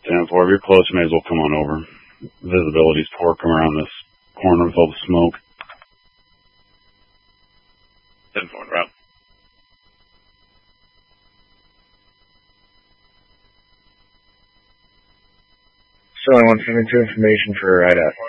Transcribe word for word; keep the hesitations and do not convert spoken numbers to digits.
ten four, if you're close, you may as well come on over. Visibility's poor. Come around this corner with all the smoke. ten four, route. Sterling one seventy-two, information for I D A T.